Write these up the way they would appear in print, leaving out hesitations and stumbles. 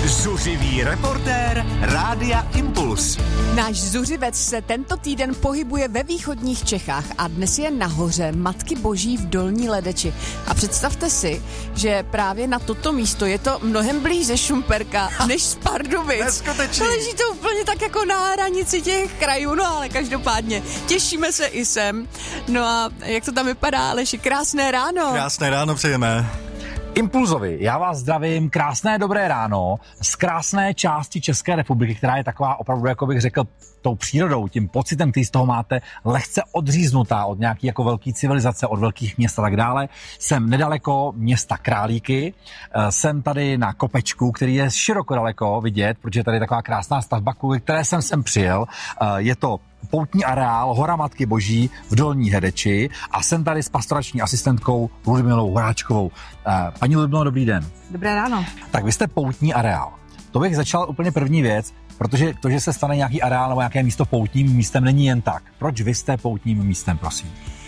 Zuřivý reportér Rádia Impuls. Náš zuřivec se tento týden pohybuje ve východních Čechách a dnes je nahoře Matky Boží v Dolní Ledeči. A představte si, že právě na toto místo je to mnohem blíž ze Šumperka než z Pardubic. Neskutečný. Leží to úplně tak jako na hranici těch krajů, no ale každopádně těšíme se i sem. No a jak to tam vypadá, Aleši? Krásné ráno. Krásné ráno přejeme. Impulzovi, já vás zdravím, krásné dobré ráno z krásné části České republiky, která je taková opravdu, jako bych řekl, tou přírodou, tím pocitem, který z toho máte, lehce odříznutá od nějaký jako velký civilizace, od velkých měst a tak dále. Jsem nedaleko města Králíky, jsem tady na kopečku, který je široko daleko vidět, protože tady je taková krásná stavba, kvůli které jsem sem přijel. Je to poutní areál Hora Matky Boží v Dolní Hedeči a jsem tady s pastorační asistentkou Ludmilou Horáčkovou. Paní Ludmilo, dobrý den. Dobré ráno. Tak vy jste poutní areál. To bych začal úplně první věc, protože to, že se stane nějaký areál nebo nějaké místo poutním místem, není jen tak. Proč vy jste poutním místem, prosím?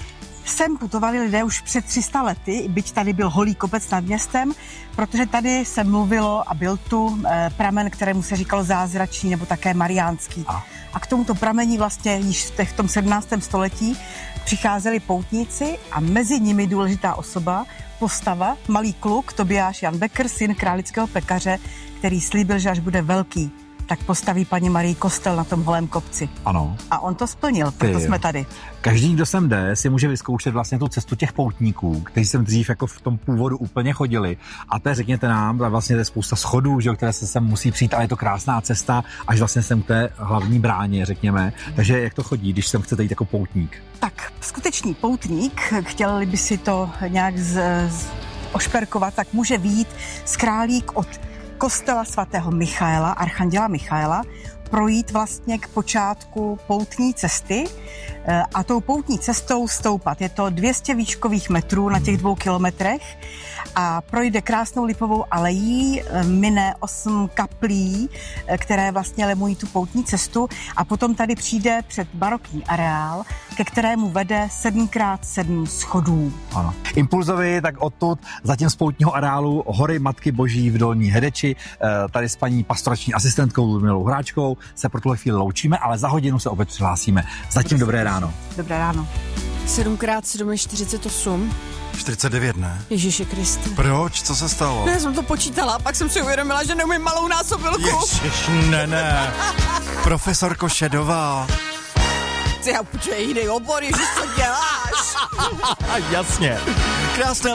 Sem putovali lidé už před 300 lety, byť tady byl holý kopec nad městem, protože tady se mluvilo a byl tu pramen, kterému se říkalo zázračný nebo také mariánský. A k tomuto pramení vlastně již v tom 17. století přicházeli poutníci a mezi nimi důležitá osoba, postava, malý kluk, Tobiáš Jan Becker, syn králického pekaře, který slíbil, že až bude velký, tak postaví paní Marii kostel na tom holém kopci. Ano. A on to splnil, proto jsme tady. Každý, kdo sem jde, si může vyzkoušet vlastně tu cestu těch poutníků, kteří sem dřív jako v tom původu úplně chodili. A to řekněte nám, vlastně je spousta schodů, že, které se sem musí přijít, ale je to krásná cesta, až vlastně sem k té hlavní bráně, řekněme. Takže jak to chodí, když sem chcete jít jako poutník? Tak, skutečný poutník, chtěli by si to nějak ošperkovat, tak může vyjít z Králík od kostela svatého Michaela, archanděla Michaela, projít vlastně k počátku poutní cesty a tou poutní cestou stoupat. Je to 200 výškových metrů na těch 2 kilometrech a projde krásnou lipovou alejí, mine 8 kaplí, které vlastně lemují tu poutní cestu a potom tady přijde před barokní areál, ke kterému vede 7x7 schodů. Ano. Impulzovi, tak odtud zatím z poutního areálu Hory Matky Boží v Dolní Hedeči, tady s paní pastorační asistentkou Ludmilou Horáčkovou se pro tuhle chvíli loučíme, ale za hodinu se opět přihlásíme. Zatím dobré ráno. Dobré ráno. 7x7 je 48. 49, ne? Ježiši Kriste. Proč? Co se stalo? Já jsem to počítala, pak jsem si uvědomila, že neumím malou násobilku. Ježiš, ne. Profesorko Šedová. Ty já počkej, jiný obor, Ježiš, co děláš? Jasně. Krásné